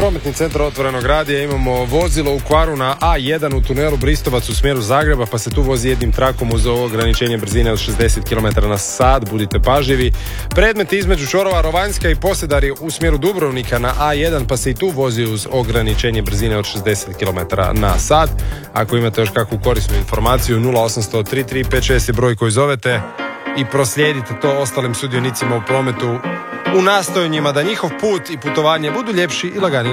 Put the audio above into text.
prometni centar Otvorenog radija. Imamo vozilo u kvaru na A1 u tunelu Bristovac u smjeru Zagreba, pa se tu vozi jednim trakom uz ovo ograničenje brzine od 60 km na sat. Budite pažljivi. Predmet između čvorova Rovanjska i Posedari u smjeru Dubrovnika na A1, pa se i tu vozi uz ograničenje brzine od 60 km na sat. Ako imate još kakvu korisnu informaciju, 0800 3356 je broj koji zovete i proslijedite to ostalim sudionicima u prometu u nastojanjima da njihov put i putovanje budu ljepši i laganiji.